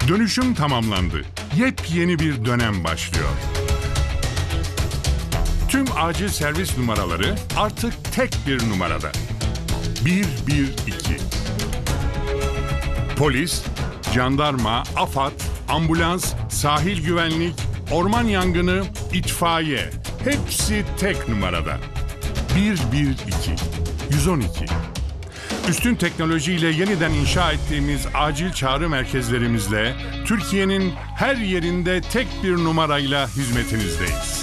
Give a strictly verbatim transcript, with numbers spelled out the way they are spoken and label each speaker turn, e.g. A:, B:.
A: Dönüşüm tamamlandı. Yepyeni bir dönem başlıyor. Tüm acil servis numaraları artık tek bir numarada. bir bir iki. Polis, jandarma, AFAD, ambulans, sahil güvenlik, orman yangını, itfaiye hepsi tek numarada. bir bir iki. yüz on iki. Üstün teknolojiyle yeniden inşa ettiğimiz acil çağrı merkezlerimizle Türkiye'nin her yerinde tek bir numarayla hizmetinizdeyiz.